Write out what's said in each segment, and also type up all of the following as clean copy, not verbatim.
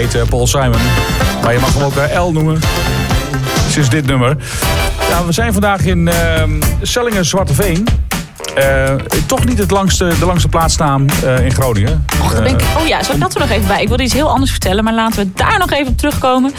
heet Paul Simon. Maar je mag hem ook L noemen. Sinds dit nummer. Ja, we zijn vandaag in Sellingen-Zwarteveen. Toch niet de langste plaatsnaam in Groningen. Zal ik dat er nog even bij? Ik wilde iets heel anders vertellen, maar laten we daar nog even op terugkomen.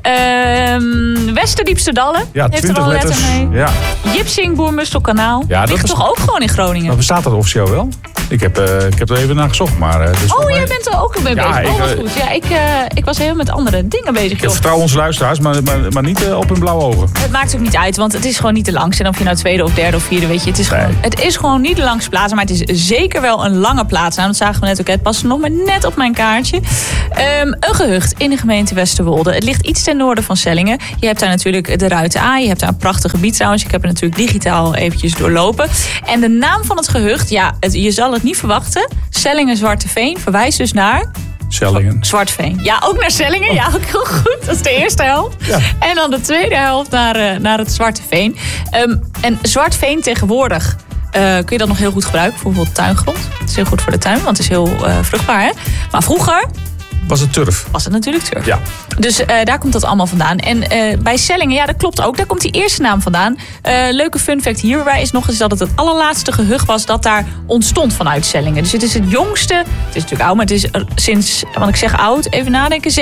Westerdiepste Dallen. Ja, heeft 20 er al een letters. letter mee. Ja. Jipsing, Boermustelkanaal. Ja, ligt toch ook gewoon in Groningen? Maar bestaat dat officieel wel? Ik heb er even naar gezocht, maar... jij bent er ook mee bezig. Wat goed. Ja, ik was heel met andere dingen bezig. Ik vertrouw onze luisteraars, maar niet op hun blauwe ogen. Het maakt ook niet uit, want het is gewoon niet de langste. En of je nou tweede of derde of vierde, weet je. Het is gewoon niet de langste plaats, maar het is zeker wel een lange plaats. Nou, dat zagen we net ook. Het past nog maar net op mijn kaartje. Een gehucht in de gemeente Westerwolde. Het ligt iets ten noorden van Sellingen. Je hebt daar natuurlijk de Ruiten A. Je hebt daar een prachtig gebied trouwens. Ik heb het natuurlijk digitaal eventjes doorlopen. En de naam van het gehucht, je zal het niet verwachten. Sellingen-Zwarteveen verwijst dus naar... Sellingen. Zwartveen. Ja, ook naar Sellingen. Ja, ook heel goed. Dat is de eerste helft. Ja. En dan de tweede helft naar het Zwarteveen. En Zwartveen tegenwoordig kun je dat nog heel goed gebruiken. Voor bijvoorbeeld tuingrond. Het is heel goed voor de tuin, want het is heel vruchtbaar. Hè? Maar vroeger... Was het turf? Was het natuurlijk turf. Ja. Dus daar komt dat allemaal vandaan. En bij Sellingen, ja, dat klopt ook. Daar komt die eerste naam vandaan. Leuke fun fact hierbij is nog eens dat het het allerlaatste gehucht was dat daar ontstond vanuit Sellingen. Dus het is het jongste. Het is natuurlijk oud, maar het is sinds, want ik zeg oud, even nadenken,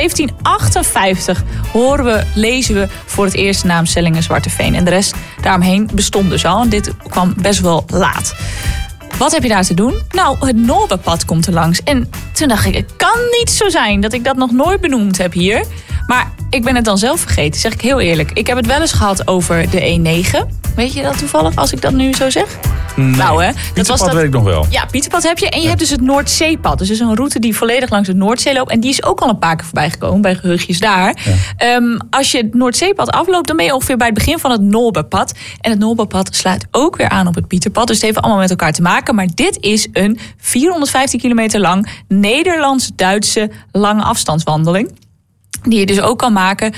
1758 lezen we voor het eerst de naam Sellingen-Zwarteveen. En de rest daaromheen bestond dus al. En dit kwam best wel laat. Wat heb je daar te doen? Nou, het Noorderpad komt er langs. En toen dacht ik, het kan niet zo zijn dat ik dat nog nooit benoemd heb hier. Maar ik ben het dan zelf vergeten, zeg ik heel eerlijk. Ik heb het wel eens gehad over de E9. Weet je dat toevallig, als ik dat nu zo zeg? Nee, nou, hè, Pieterpad weet ik nog wel. Ja, Pieterpad heb je. En je hebt dus het Noordzeepad. Dus dat is een route die volledig langs het Noordzee loopt. En die is ook al een paar keer voorbij gekomen bij gehuchtjes daar. Ja. Als je het Noordzeepad afloopt, dan ben je ongeveer bij het begin van het Noorderpad. En het Noorderpad sluit ook weer aan op het Pieterpad. Dus het heeft allemaal met elkaar te maken. Maar dit is een 415 kilometer lang Nederlands-Duitse lange afstandswandeling. Die je dus ook kan maken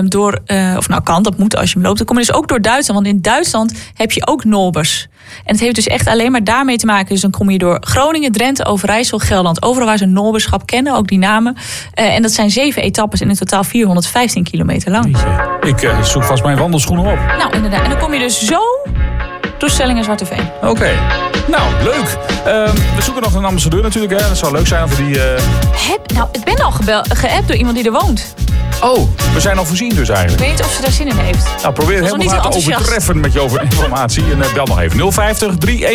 dat moet als je hem loopt. Dan kom je dus ook door Duitsland. Want in Duitsland heb je ook Norbers. En het heeft dus echt alleen maar daarmee te maken. Dus dan kom je door Groningen, Drenthe, Overijssel, Gelderland. Overal waar ze een Norberschap kennen, ook die namen. En dat zijn 7 etappes en in totaal 415 kilometer lang. Ik zoek vast mijn wandelschoenen op. Nou, inderdaad. En dan kom je dus zo door Sellingen-Zwarteveen. Oké. Nou, leuk. We zoeken nog een ambassadeur natuurlijk. Hè. Dat zou leuk zijn of we die... ik ben al geappt door iemand die er woont. Oh, we zijn al voorzien dus eigenlijk. Ik weet niet of ze daar zin in heeft. Nou, probeer helemaal te overtreffen met je informatie. En bel nog even 050 31